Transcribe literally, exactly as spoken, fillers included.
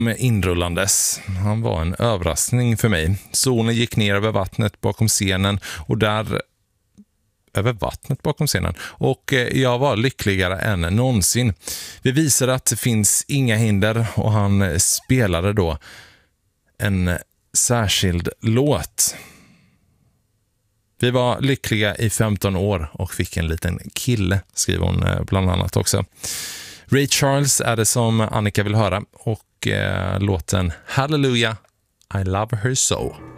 med inrullandes. Han var en överraskning för mig. Solen gick ner över vattnet bakom scenen och där över vattnet bakom scenen och jag var lyckligare än någonsin. Vi visade att det finns inga hinder och han spelade då en särskild låt. Vi var lyckliga i femton år och fick en liten kille, skriver hon bland annat också. Ray Charles är det som Annika vill höra och eh, låten Hallelujah, I love her so.